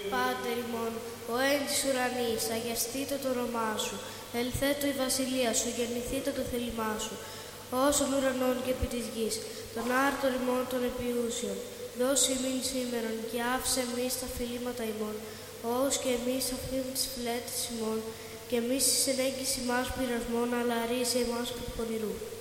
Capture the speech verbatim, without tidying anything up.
Πάτερ ημών, ο εν της ουρανής, αγιαστήτω το όνομά σου. Ελθέτω η βασιλεία σου, γεννηθήτω το θέλημά σου. Όσων ουρανών και επί της γης, των άρτων ημών των επιούσιων. Δώσει ημίν σήμερον και άφησε εμείς τα φιλήματα ημών, ως και εμείς αυτήν τις φλέτες ημών, και εμείς εις ενέγγιση μας πειρασμών, αλλά αρίσε ημάς από του πονηρού.